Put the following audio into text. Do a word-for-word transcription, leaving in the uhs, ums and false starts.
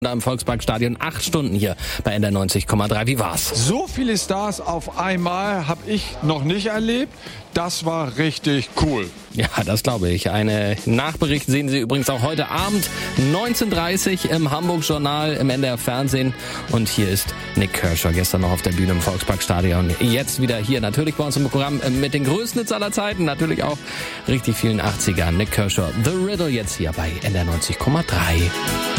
Da im Volksparkstadion acht Stunden hier bei N D R neunzig Komma drei. Wie war's? So viele Stars auf einmal habe ich noch nicht erlebt. Das war richtig cool. Ja, das glaube ich. Einen Nachbericht sehen Sie übrigens auch heute Abend neunzehn Uhr dreißig im Hamburg-Journal im N D R Fernsehen. Und hier ist Nik Kershaw, gestern noch auf der Bühne im Volksparkstadion. Jetzt wieder hier natürlich bei uns im Programm mit den größten Hits aller Zeiten. Natürlich auch richtig vielen achtzigern. Nik Kershaw, The Riddle jetzt hier bei N D R neunzig Komma drei.